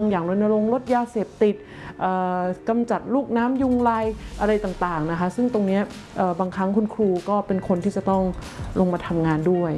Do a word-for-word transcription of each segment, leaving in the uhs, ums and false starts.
อย่างรณรงค์ลดยาเสพติดกำจัดลูกน้ำยุงลายอะไรต่างๆนะคะซึ่งตรงนี้บางครั้งคุณครูก็เป็นคนที่จะต้องลงมาทำงานด้วย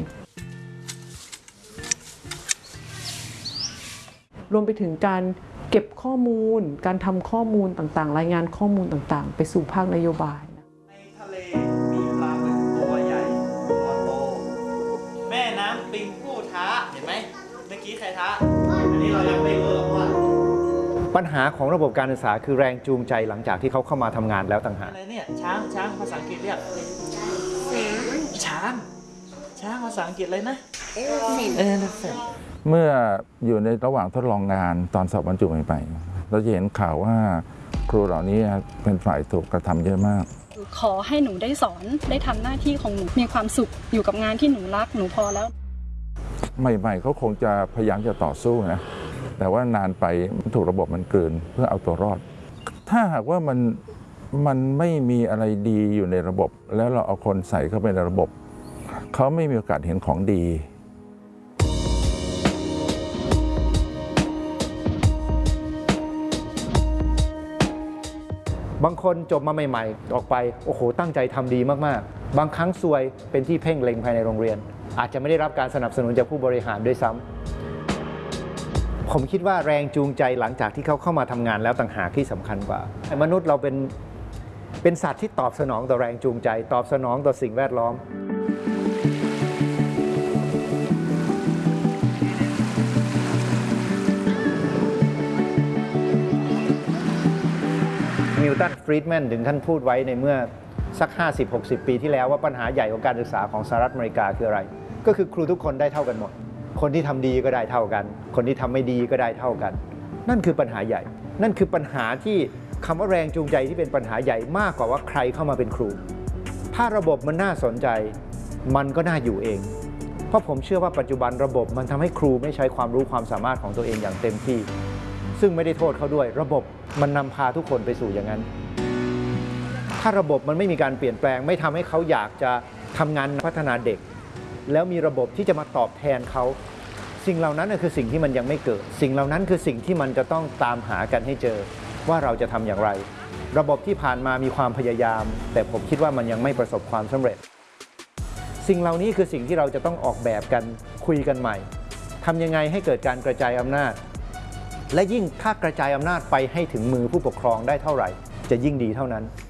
รวมไปถึงการเก็บข้อมูลการทำข้อมูลต่างๆรายงานข้อมูลต่างๆไปสู่ภาคนโยบายในทะเลมีปลาหมึกตัวใหญ่ตัวโตแม่น้ำปิงผู้ท้าเห็นไหมเมื่อกี้ใครท้าอันนี้เรายังไม่รู้หรอกว่าปัญหาของระบบการศึกษาคือแรงจูงใจหลังจากที่เขาเข้ามาทำงานแล้วต่างหากอะไรเนี่ยช้างช้างภาษาอังกฤษเรียกช้างช้างภาษาอังกฤษเลยนะเอเลฟเฟนเมื่ออยู่ในระหว่างทดลองงานตอนสอบบรรจุใหม่ๆเราจะเห็นข่าวว่าครูเหล่านี้เป็นฝ่ายถูกกระทำเยอะมากขอให้หนูได้สอนได้ทำหน้าที่ของหนูมีความสุขอยู่กับงานที่หนูรักหนูพอแล้วใหม่ๆเขาคงจะพยายามจะต่อสู้นะแต่ว่านานไปถูกระบบมันเกินเพื่อเอาตัวรอดถ้าหากว่ามันมันไม่มีอะไรดีอยู่ในระบบแล้วเราเอาคนใส่เข้าไปในระบบเขาไม่มีโอกาสเห็นของดีบางคนจบมาใหม่ๆออกไปโอ้โหตั้งใจทำดีมากๆบางครั้งซวยเป็นที่เพ่งเล็งภายในโรงเรียนอาจจะไม่ได้รับการสนับสนุนจากผู้บริหารด้วยซ้ำผมคิดว่าแรงจูงใจหลังจากที่เขาเข้ามาทำงานแล้วต่างหากที่สำคัญกว่ามนุษย์เราเป็นเป็นสัตว์ที่ตอบสนองต่อแรงจูงใจตอบสนองต่อสิ่งแวดล้อมมิลตัน ฟรีดแมนถึงท่านพูดไว้ในเมื่อสัก ห้าสิบหกสิบ ปีที่แล้วว่าปัญหาใหญ่ของการศึกษาของสหรัฐอเมริกาคืออะไรก็คือครูทุกคนได้เท่ากันหมดคนที่ทำดีก็ได้เท่ากันคนที่ทำไม่ดีก็ได้เท่ากันนั่นคือปัญหาใหญ่นั่นคือปัญหาที่คำว่าแรงจูงใจที่เป็นปัญหาใหญ่มากกว่าว่าใครเข้ามาเป็นครูถ้าระบบมันน่าสนใจมันก็น่าอยู่เองเพราะผมเชื่อว่าปัจจุบันระบบมันทำให้ครูไม่ใช้ความรู้ความสามารถของตัวเองอย่างเต็มที่ซึ่งไม่ได้โทษเขาด้วยระบบมันนำพาทุกคนไปสู่อย่างนั้นถ้าระบบมันไม่มีการเปลี่ยนแปลงไม่ทำให้เขาอยากจะทำงานพัฒนาเด็กแล้วมีระบบที่จะมาตอบแทนเขาสิ่งเหล่านั้นคือสิ่งที่มันยังไม่เกิดสิ่งเหล่านั้นคือสิ่งที่มันจะต้องตามหากันให้เจอว่าเราจะทำอย่างไรระบบที่ผ่านมามีความพยายามแต่ผมคิดว่ามันยังไม่ประสบความสำเร็จสิ่งเหล่านี้คือสิ่งที่เราจะต้องออกแบบกันคุยกันใหม่ทำยังไงให้เกิดการกระจายอำนาจและยิ่งถ้ากระจายอำนาจไปให้ถึงมือผู้ปกครองได้เท่าไหร่จะยิ่งดีเท่านั้น